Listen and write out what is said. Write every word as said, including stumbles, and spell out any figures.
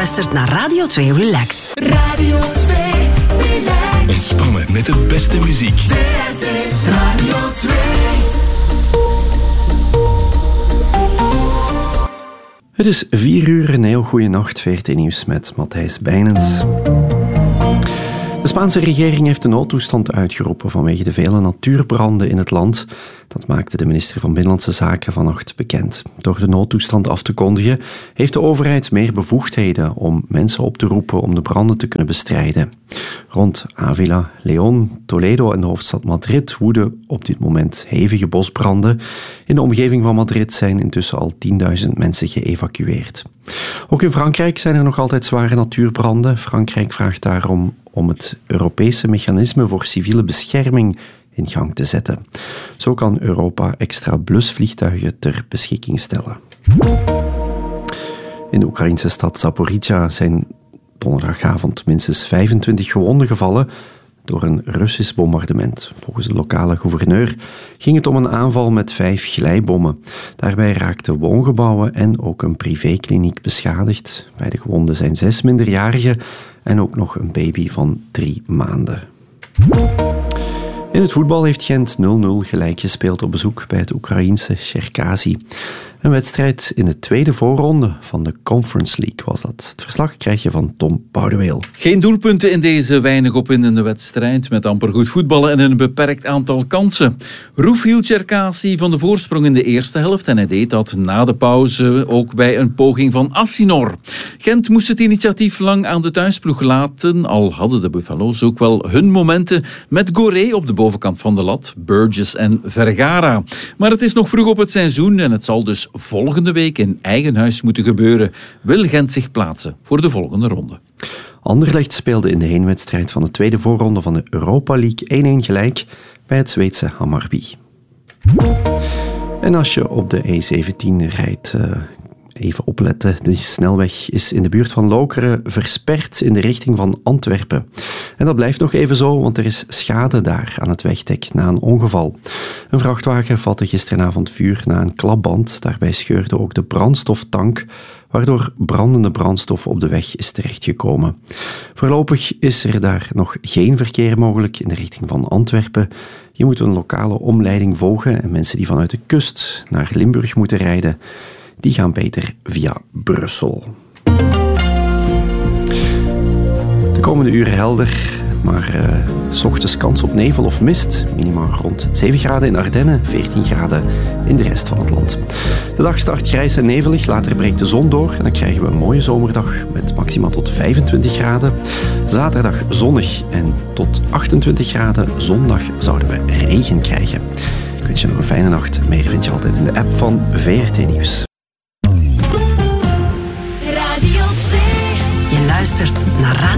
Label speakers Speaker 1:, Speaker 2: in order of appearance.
Speaker 1: luistert naar Radio twee Relax.
Speaker 2: Radio twee Relax.
Speaker 3: Ontspannen met de beste muziek.
Speaker 2: V R T Radio twee.
Speaker 4: Het is vier uur, een heel goede nacht. V R T Nieuws met Matthijs Bijnens. De Spaanse regering heeft de noodtoestand uitgeroepen vanwege de vele natuurbranden in het land. Dat maakte de minister van Binnenlandse Zaken vannacht bekend. Door de noodtoestand af te kondigen heeft de overheid meer bevoegdheden om mensen op te roepen om de branden te kunnen bestrijden. Rond Ávila, León, Toledo en de hoofdstad Madrid woeden op dit moment hevige bosbranden. In de omgeving van Madrid zijn intussen al tienduizend mensen geëvacueerd. Ook in Frankrijk zijn er nog altijd zware natuurbranden. Frankrijk vraagt daarom om het Europese mechanisme voor civiele bescherming in gang te zetten. Zo kan Europa extra blusvliegtuigen ter beschikking stellen. In de Oekraïnse stad Zaporizhia zijn donderdagavond minstens vijfentwintig gewonden gevallen door een Russisch bombardement. Volgens de lokale gouverneur ging het om een aanval met vijf glijbommen. Daarbij raakten woongebouwen en ook een privékliniek beschadigd. Bij de gewonden zijn zes minderjarigen en ook nog een baby van drie maanden. In het voetbal heeft Gent nul nul gelijk gespeeld op bezoek bij het Oekraïense Cherkasy. Een wedstrijd in de tweede voorronde van de Conference League was dat. Het verslag krijg je van Tom Boudeweel.
Speaker 5: Geen doelpunten in deze weinig opwindende wedstrijd met amper goed voetballen en een beperkt aantal kansen. Roef hield Cherkasy van de voorsprong in de eerste helft en hij deed dat na de pauze ook bij een poging van Assinor. Gent moest het initiatief lang aan de thuisploeg laten, al hadden de Buffalo's ook wel hun momenten met Goré op de bovenkant van de lat, Burgess en Vergara. Maar het is nog vroeg op het seizoen en het zal dus volgende week in eigen huis moeten gebeuren. Wil Gent zich plaatsen voor de volgende ronde.
Speaker 4: Anderlecht speelde in de heenwedstrijd van de tweede voorronde van de Europa League één-één gelijk bij het Zweedse Hammarby. En als je op de E zeventien rijdt, even opletten. De snelweg is in de buurt van Lokeren versperd in de richting van Antwerpen. En dat blijft nog even zo, want er is schade daar aan het wegdek na een ongeval. Een vrachtwagen vatte gisteravond vuur na een klapband. Daarbij scheurde ook de brandstoftank, waardoor brandende brandstof op de weg is terechtgekomen. Voorlopig is er daar nog geen verkeer mogelijk in de richting van Antwerpen. Je moet een lokale omleiding volgen en mensen die vanuit de kust naar Limburg moeten rijden, die gaan beter via Brussel. De komende uren helder, maar uh, 's ochtends kans op nevel of mist. Minimaal rond zeven graden in Ardennen, veertien graden in de rest van het land. De dag start grijs en nevelig, later breekt de zon door en dan krijgen we een mooie zomerdag met maximaal tot vijfentwintig graden. Zaterdag zonnig en tot achtentwintig graden. Zondag zouden we regen krijgen. Ik wens je nog een fijne nacht. Meer vind je altijd in de app van V R T Nieuws.
Speaker 1: Je luistert naar Radio